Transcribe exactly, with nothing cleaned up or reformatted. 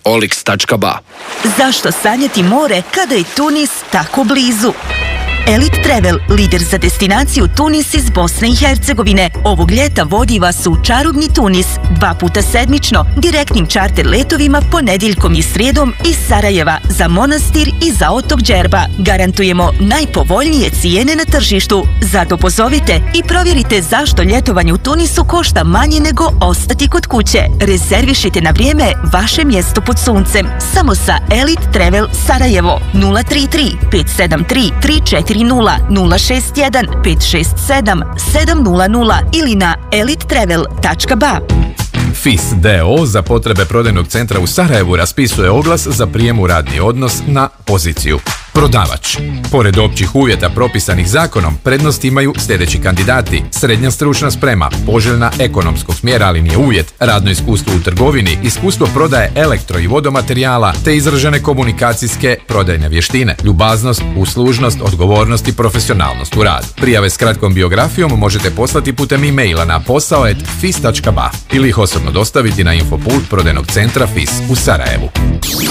olix tačka ba. Zašto sanjati more kada je Tunis tako blizu? Elite Travel, lider za destinaciju Tunis iz Bosne i Hercegovine, ovog ljeta vodi vas u čarobni Tunis, dva puta sedmično, direktnim čarter letovima ponedjeljkom i srijedom iz Sarajeva za Monastir i za otok Džerba. Garantujemo najpovoljnije cijene na tržištu. Zato pozovite i provjerite zašto ljetovanje u Tunisu košta manje nego ostati kod kuće. Rezervišite na vrijeme vaše mjesto pod suncem. Samo sa Elite Travel Sarajevo nula tri tri pet sedam tri tri četiri nula nula šest jedan pet šest sedam sedam nula nula ili na elite travel tačka ba. F I S d o o za potrebe prodajnog centra u Sarajevu raspisuje oglas za prijem u radni odnos na poziciju prodavač. Pored općih uvjeta propisanih zakonom, prednost imaju sljedeći kandidati: srednja stručna sprema, poželjna ekonomskog smjera, ali nije uvjet, radno iskustvo u trgovini, iskustvo prodaje elektro i vodomaterijala, te izražene komunikacijske prodajne vještine, ljubaznost, uslužnost, odgovornost i profesionalnost u radu. Prijave s kratkom biografijom možete poslati putem e-maila na posao at fis tačka ba ili ih osobno dostaviti na infopult prodajnog centra F I S u Sarajevu.